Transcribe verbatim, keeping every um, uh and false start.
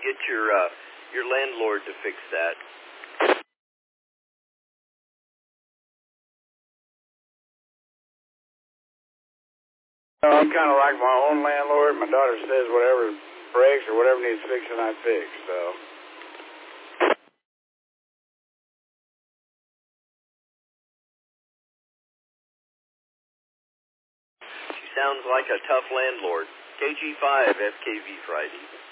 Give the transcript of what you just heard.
get your uh, your landlord to fix that. I'm kind of like my own landlord. My daughter says whatever breaks or whatever needs fixing, I fix. So. She sounds like a tough landlord. K G five F K V Friday.